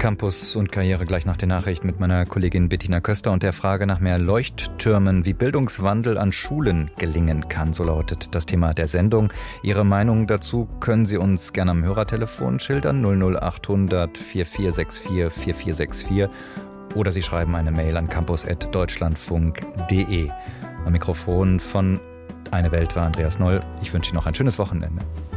Campus und Karriere gleich nach den Nachrichten mit meiner Kollegin Bettina Köster und der Frage nach mehr Leuchttürmen, wie Bildungswandel an Schulen gelingen kann. So lautet das Thema der Sendung. Ihre Meinung dazu können Sie uns gerne am Hörertelefon schildern 00800 4464 4464 oder Sie schreiben eine Mail an campus@deutschlandfunk.de. Am Mikrofon von Eine Welt war Andreas Noll. Ich wünsche Ihnen noch ein schönes Wochenende.